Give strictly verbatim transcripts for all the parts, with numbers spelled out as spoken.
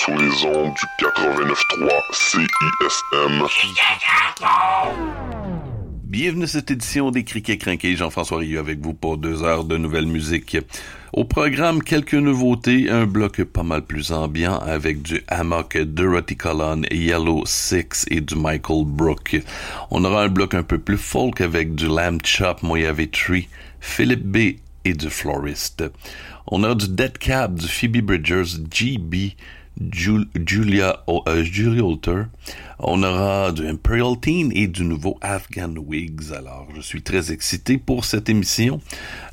sur les ondes du quatre-vingt-neuf trois C I S M. Bienvenue à cette édition des Criquets Crinqués. Jean-François Rieu avec vous pour deux heures de nouvelle musique. Au programme, quelques nouveautés, un bloc pas mal plus ambiant avec du Hammock, Dorothy Collin, Yellow Six et du Michael Brook. On aura un bloc un peu plus folk avec du Lamb Chop, Mojave Tree, Philip B et du Florist. On aura du Dead Cab, du Phoebe Bridgers, G B, Ju- Julia, euh, Julia Holter. On aura du Imperial Teen et du nouveau Afghan Wigs. Alors, je suis très excité pour cette émission.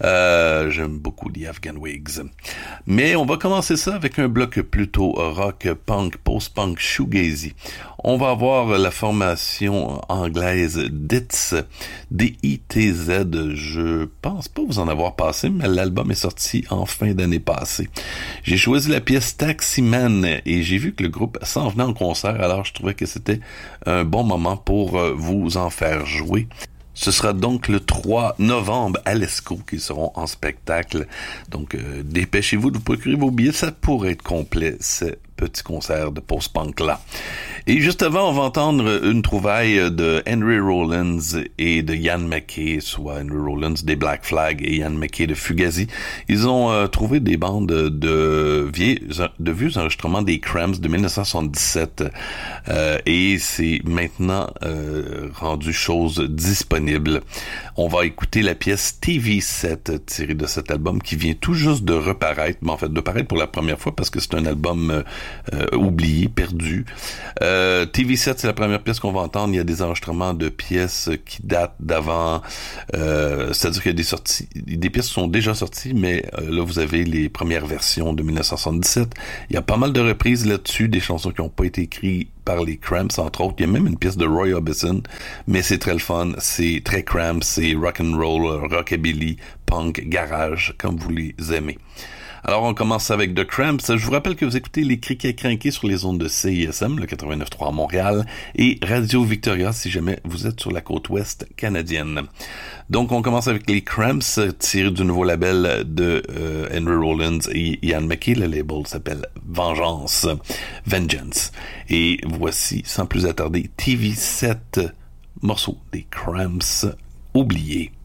Euh, j'aime beaucoup les Afghan Wigs. Mais on va commencer ça avec un bloc plutôt rock, punk, post-punk, shoegazy. On va avoir la formation anglaise D I T Z, D I T Z. Je pense pas vous en avoir passé, mais l'album est sorti en fin d'année passée. J'ai choisi la pièce Taxi Man et j'ai vu que le groupe s'en venait en concert, alors je trouvais que c'était un bon moment pour vous en faire jouer. Ce sera donc le trois novembre à l'Esco qu'ils seront en spectacle. Donc, euh, dépêchez-vous de vous procurer vos billets, ça pourrait être complet, ce petit concert de post-punk-là. Et juste avant, on va entendre une trouvaille de Henry Rollins et de Ian MacKaye, soit Henry Rollins des Black Flag et Ian MacKaye de Fugazi. Ils ont euh, trouvé des bandes de, vieilles, de vieux enregistrements des Cramps de dix-neuf cent soixante-dix-sept euh, et c'est maintenant euh, rendu chose disponible. On va écouter la pièce T V sept tirée de cet album qui vient tout juste de reparaître, mais en fait de paraître pour la première fois parce que c'est un album euh, euh, oublié, perdu. Euh, T V sept, c'est la première pièce qu'on va entendre. Il y a des enregistrements de pièces qui datent d'avant, euh, c'est-à-dire qu'il y a des sorties, des pièces sont déjà sorties, mais euh, là vous avez les premières versions de dix-neuf cent soixante-dix-sept. Il y a pas mal de reprises là-dessus, des chansons qui n'ont pas été écrites par les Cramps, entre autres. Il y a même une pièce de Roy Orbison, mais c'est très le fun, c'est très Cramps, c'est rock'n'roll, rockabilly, punk, garage, comme vous les aimez. Alors, on commence avec The Cramps. Je vous rappelle que vous écoutez les Criquets Crinqués sur les ondes de C I S M, le quatre-vingt-neuf trois à Montréal, et Radio Victoria si jamais vous êtes sur la côte ouest canadienne. Donc, on commence avec les Cramps, tirés du nouveau label de euh, Henry Rollins et Ian MacKaye. Le label s'appelle Vengeance, Vengeance. Et voici, sans plus attarder, T V sept, morceau des Cramps oubliés.